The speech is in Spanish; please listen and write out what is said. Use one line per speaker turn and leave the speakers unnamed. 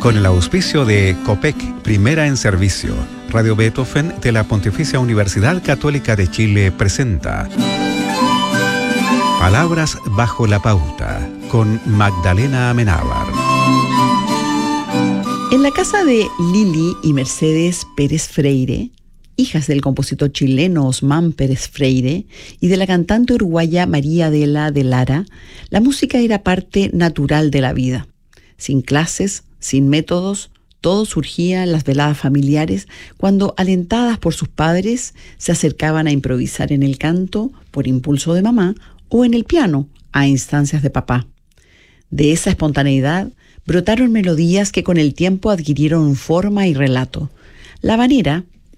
Con el auspicio de COPEC, Primera en Servicio, Radio Beethoven de la Pontificia Universidad Católica de Chile presenta Palabras bajo la pauta, con Magdalena Amenábar.
En la casa de Lili y Mercedes Pérez Freire, hijas del compositor chileno Osmán Pérez Freire y de la cantante uruguaya María Adela de Lara, la música era parte natural de la vida. Sin clases, sin métodos, todo surgía en las veladas familiares cuando, alentadas por sus padres, se acercaban a improvisar en el canto por impulso de mamá o en el piano a instancias de papá. De esa espontaneidad brotaron melodías que con el tiempo adquirieron forma y relato. La habanera